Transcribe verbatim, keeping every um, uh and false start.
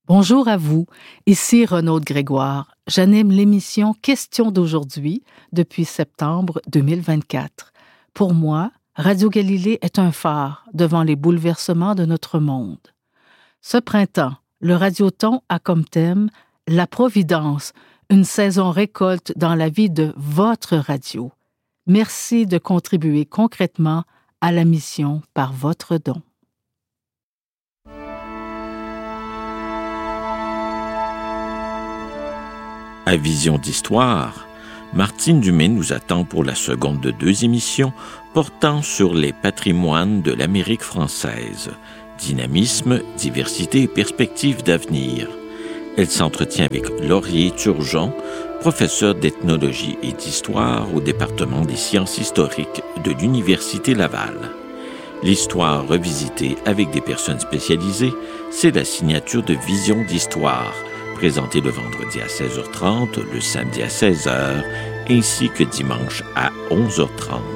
Bonjour à vous, ici Renaud Grégoire. J'anime l'émission Questions d'aujourd'hui depuis septembre deux mille vingt-quatre. Pour moi, Radio Galilée est un phare devant les bouleversements de notre monde. Ce printemps, le Radioton a comme thème La Providence, une saison récolte dans la vie de votre radio. Merci de contribuer concrètement à la mission par votre don. À Vision d'Histoire, Martine Dumais nous attend pour la seconde de deux émissions portant sur les patrimoines de l'Amérique française, dynamisme, diversité et perspectives d'avenir. Elle s'entretient avec Laurier Turgeon, professeur d'ethnologie et d'histoire au département des sciences historiques de l'Université Laval. L'histoire revisitée avec des personnes spécialisées, c'est la signature de Vision d'Histoire, présenté le vendredi à seize heures trente, le samedi à seize heures, ainsi que dimanche à onze heures trente.